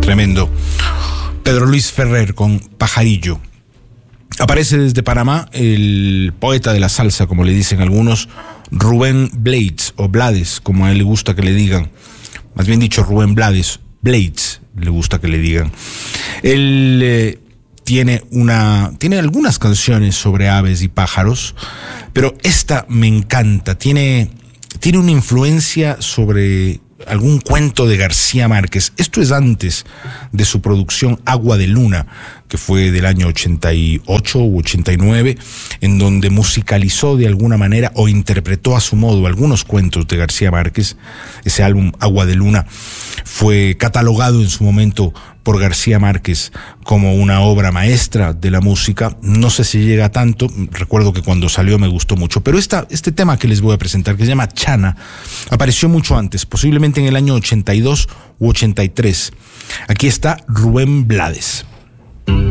Tremendo. Pedro Luis Ferrer con Pajarillo. Aparece desde Panamá el poeta de la salsa, como le dicen algunos, Rubén Blades, o Blades, como a él le gusta que le digan. Más bien dicho, Rubén Blades le gusta que le digan. Él tiene algunas canciones sobre aves y pájaros, pero esta me encanta. Tiene una influencia sobre algún cuento de García Márquez. Esto es antes de su producción Agua de Luna, que fue del año 88 u 89, en donde musicalizó de alguna manera o interpretó a su modo algunos cuentos de García Márquez. Ese álbum Agua de Luna fue catalogado en su momento por García Márquez como una obra maestra de la música. No sé si llega a tanto, recuerdo que cuando salió me gustó mucho, pero este tema que les voy a presentar, que se llama Chana, apareció mucho antes, posiblemente en el año 82 u 83. Aquí está Rubén Blades.